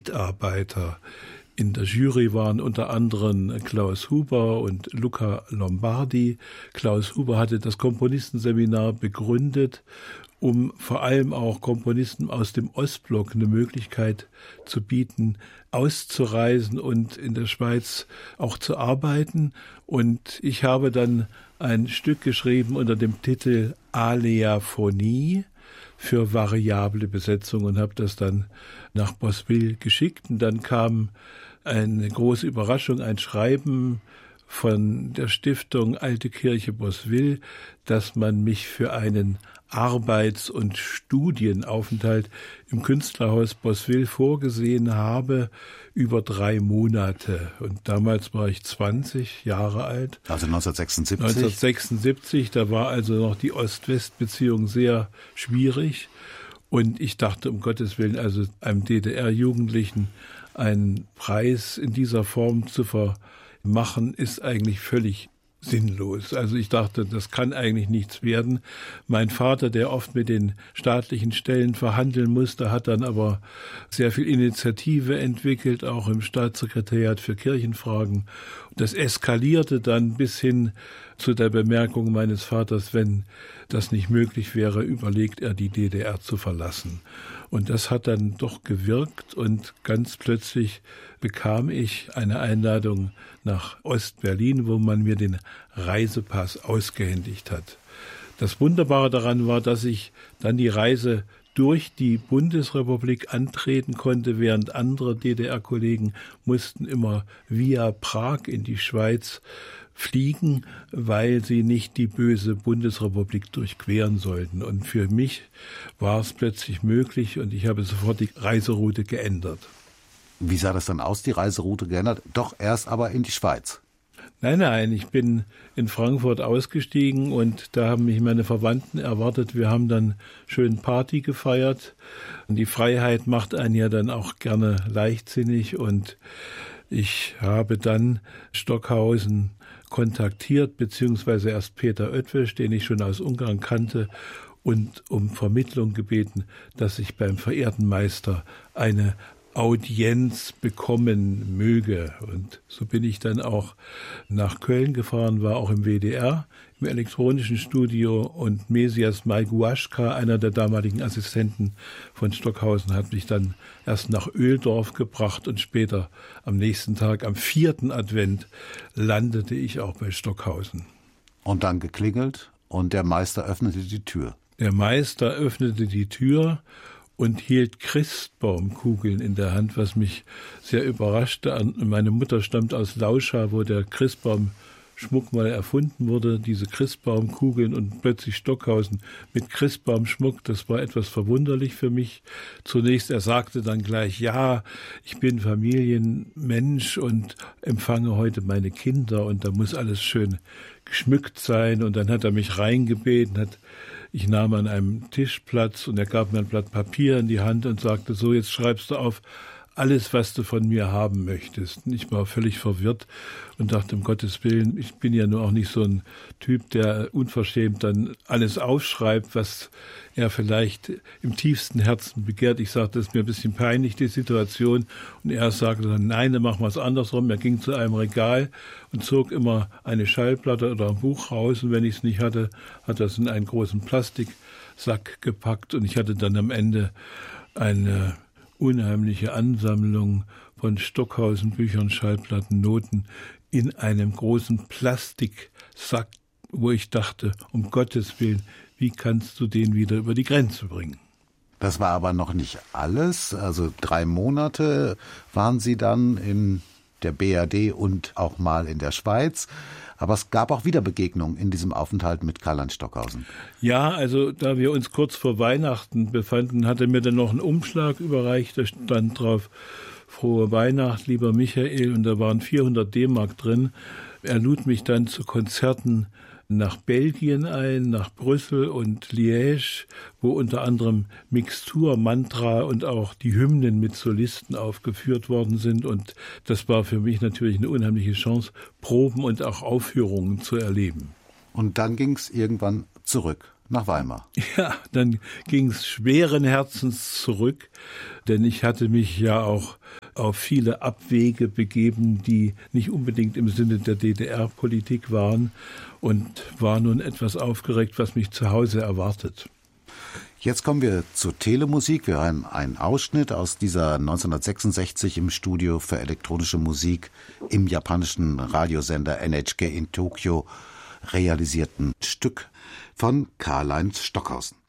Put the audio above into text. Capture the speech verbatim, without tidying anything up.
Mitarbeiter. In der Jury waren unter anderem Klaus Huber und Luca Lombardi. Klaus Huber hatte das Komponistenseminar begründet, um vor allem auch Komponisten aus dem Ostblock eine Möglichkeit zu bieten, auszureisen und in der Schweiz auch zu arbeiten. Und ich habe dann ein Stück geschrieben unter dem Titel Aleaphonie für variable Besetzung und habe das dann nach Boswil geschickt. Und dann kam eine große Überraschung, ein Schreiben von der Stiftung Alte Kirche Boswil, dass man mich für einen Arbeits- und Studienaufenthalt im Künstlerhaus Boswil vorgesehen habe über drei Monate. Und damals war ich zwanzig Jahre alt. Also neunzehnhundertsechsundsiebzig? neunzehnhundertsechsundsiebzig, da war also noch die Ost-West-Beziehung sehr schwierig. Und ich dachte, um Gottes Willen, also einem D D R-Jugendlichen einen Preis in dieser Form zu vermachen, ist eigentlich völlig sinnlos. Also ich dachte, das kann eigentlich nichts werden. Mein Vater, der oft mit den staatlichen Stellen verhandeln musste, hat dann aber sehr viel Initiative entwickelt, auch im Staatssekretariat für Kirchenfragen. Das eskalierte dann bis hin zu der Bemerkung meines Vaters, wenn das nicht möglich wäre, überlegt er, die D D R zu verlassen. Und das hat dann doch gewirkt und ganz plötzlich bekam ich eine Einladung nach Ostberlin, wo man mir den Reisepass ausgehändigt hat. Das Wunderbare daran war, dass ich dann die Reise durch die Bundesrepublik antreten konnte, während andere D D R-Kollegen mussten immer via Prag in die Schweiz fliegen, weil sie nicht die böse Bundesrepublik durchqueren sollten. Und für mich war es plötzlich möglich und ich habe sofort die Reiseroute geändert. Wie sah das dann aus, die Reiseroute geändert? Doch erst aber in die Schweiz. Nein, nein, ich bin in Frankfurt ausgestiegen und da haben mich meine Verwandten erwartet. Wir haben dann schön Party gefeiert. Und die Freiheit macht einen ja dann auch gerne leichtsinnig und ich habe dann Stockhausen kontaktiert, beziehungsweise erst Peter Oetwisch, den ich schon aus Ungarn kannte, und um Vermittlung gebeten, dass ich beim verehrten Meister eine Audienz bekommen möge. Und so bin ich dann auch nach Köln gefahren, war auch im W D R, im elektronischen Studio, und Mesias Majguaschka, einer der damaligen Assistenten von Stockhausen, hat mich dann erst nach Öldorf gebracht und später am nächsten Tag, am vierten Advent, landete ich auch bei Stockhausen. Und dann geklingelt und der Meister öffnete die Tür. Der Meister öffnete die Tür und hielt Christbaumkugeln in der Hand, was mich sehr überraschte. Meine Mutter stammt aus Lauscha, wo der Christbaumschmuck mal erfunden wurde, diese Christbaumkugeln, und plötzlich Stockhausen mit Christbaumschmuck, das war etwas verwunderlich für mich. Zunächst, er sagte dann gleich, ja, ich bin Familienmensch und empfange heute meine Kinder und da muss alles schön geschmückt sein. Und dann hat er mich reingebeten, hat Ich nahm an einem Tisch Platz und er gab mir ein Blatt Papier in die Hand und sagte, so, jetzt schreibst du auf alles, was du von mir haben möchtest. Und ich war völlig verwirrt und dachte, um Gottes Willen, ich bin ja nur auch nicht so ein Typ, der unverschämt dann alles aufschreibt, was er vielleicht im tiefsten Herzen begehrt. Ich sagte, das ist mir ein bisschen peinlich, die Situation. Und er sagte dann, nein, dann machen wir es andersrum. Er ging zu einem Regal und zog immer eine Schallplatte oder ein Buch raus. Und wenn ich es nicht hatte, hat er es in einen großen Plastiksack gepackt. Und ich hatte dann am Ende eine unheimliche Ansammlung von Stockhausen-Büchern, Schallplatten, Noten in einem großen Plastiksack, wo ich dachte, um Gottes Willen, wie kannst du den wieder über die Grenze bringen? Das war aber noch nicht alles. Also drei Monate waren Sie dann in der B R D und auch mal in der Schweiz. Aber es gab auch wieder Begegnungen in diesem Aufenthalt mit Karl-Heinz Stockhausen. Ja, also da wir uns kurz vor Weihnachten befanden, hat er mir dann noch einen Umschlag überreicht. Da stand drauf, frohe Weihnacht, lieber Michael. Und da waren vierhundert D-Mark drin. Er lud mich dann zu Konzerten nach Belgien ein, nach Brüssel und Liège, wo unter anderem Mixtur, Mantra und auch die Hymnen mit Solisten aufgeführt worden sind. Und das war für mich natürlich eine unheimliche Chance, Proben und auch Aufführungen zu erleben. Und dann ging es irgendwann zurück nach Weimar. Ja, dann ging es schweren Herzens zurück, denn ich hatte mich ja auch auf viele Abwege begeben, die nicht unbedingt im Sinne der D D R-Politik waren, und war nun etwas aufgeregt, was mich zu Hause erwartet. Jetzt kommen wir zur Telemusik. Wir haben einen Ausschnitt aus dieser neunzehnhundertsechsundsechzig im Studio für elektronische Musik im japanischen Radiosender N H K in Tokio realisierten Stück von Karl-Heinz Stockhausen.